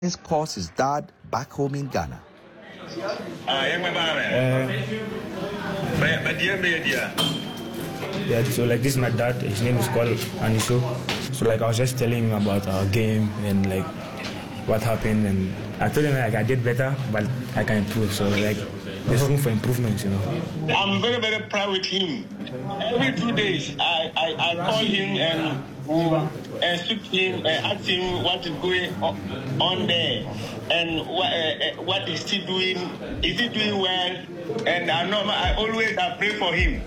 calls his dad back home in Ghana. Yeah, so like this is my dad, his name is called Anisho. So like I was just telling him about our game and like what happened, and I told him like I did better but I can improve, so like there's room for improvements, you know. I'm very, very proud with him. Every 2 days I call him and speak to him and ask him what is going on there and what is he doing. Is he doing well? And I always pray for him.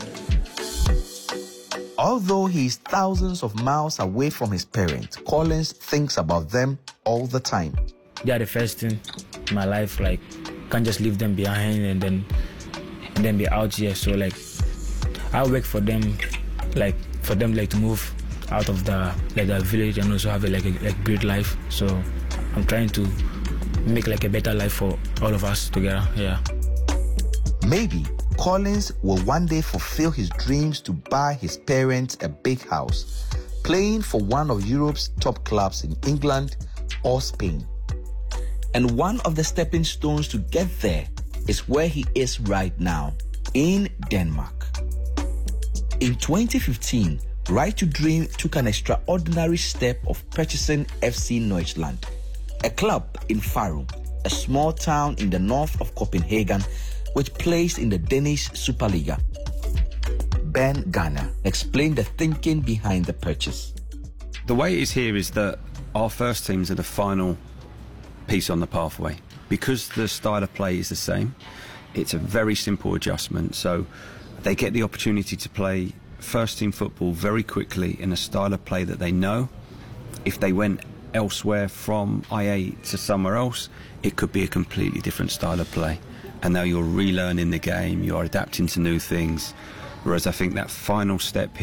Although he is thousands of miles away from his parents, Collins thinks about them all the time. They are the first thing in my life, like can't just leave them behind and then be out here. So like I work for them, like for them like to move out of the village and also have a great life. So I'm trying to make like a better life for all of us together. Yeah. Maybe Collins will one day fulfill his dreams to buy his parents a big house, playing for one of Europe's top clubs in England or Spain. And one of the stepping stones to get there is where he is right now, in Denmark. In 2015, Right to Dream took an extraordinary step of purchasing FC Nordsjælland, a club in Farum, a small town in the north of Copenhagen, which plays in the Danish Superliga. Ben Garner explained the thinking behind the purchase. The way it is here is that our first teams are the final piece on the pathway. Because the style of play is the same, it's a very simple adjustment. So they get the opportunity to play first team football very quickly in a style of play that they know. If they went elsewhere from IA to somewhere else, it could be a completely different style of play. And now you're relearning the game, you're adapting to new things. Whereas I think that final step here